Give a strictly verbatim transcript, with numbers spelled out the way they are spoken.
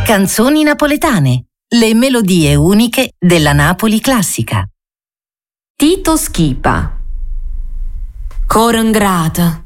Canzoni napoletane, le melodie uniche della Napoli classica. Tito Schipa. Coro ingrata,